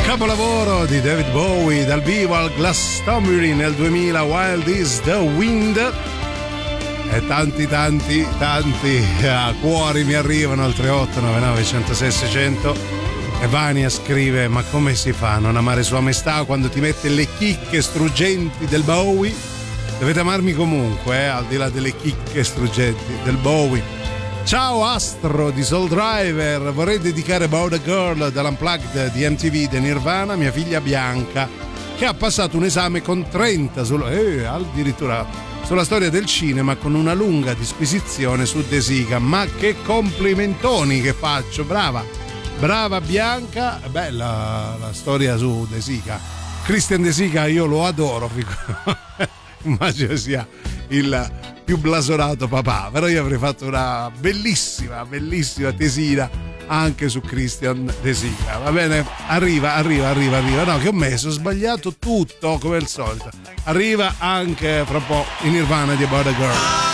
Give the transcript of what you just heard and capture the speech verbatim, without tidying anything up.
Capolavoro di David Bowie dal vivo al Glastonbury nel duemila, Wild is the Wind. E tanti tanti tanti ah, cuori mi arrivano al tre otto nove nove uno zero sei sei zero zero. E Vania scrive: ma come si fa a non amare Sua Maestà quando ti mette le chicche struggenti del Bowie? Dovete amarmi comunque, eh, al di là delle chicche struggenti del Bowie. Ciao Astro di Soul Driver, vorrei dedicare About a Girl dall'Unplugged di M T V di Nirvana a mia figlia Bianca, che ha passato un esame con trenta sul, eh, addirittura sulla storia del cinema, con una lunga disquisizione su De Sica. Ma che complimentoni che faccio, brava brava Bianca. Bella la storia su De Sica. Christian De Sica io lo adoro, immagino sia il più blasonato papà, però io avrei fatto una bellissima bellissima tesina anche su Christian De Sica. Va bene? Arriva arriva arriva arriva no, che ho messo, ho sbagliato tutto come al solito. Arriva anche fra un po' in Nirvana di About a Girl.